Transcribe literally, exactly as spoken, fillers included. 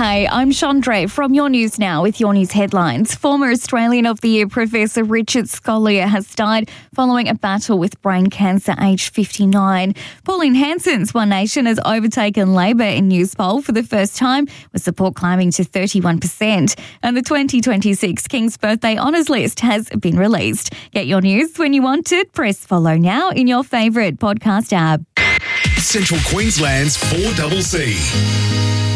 Hey, I'm Chandra from Your News Now with Your News headlines. Former Australian of the Year Professor Richard Scolyer has died following a battle with brain cancer aged fifty-nine. Pauline Hanson's One Nation has overtaken Labor in Newspoll for the first time, with support climbing to thirty-one percent. And the twenty twenty-six King's Birthday Honours List has been released. Get your news when you want it. Press follow now in your favourite podcast app. Central Queensland's four C C.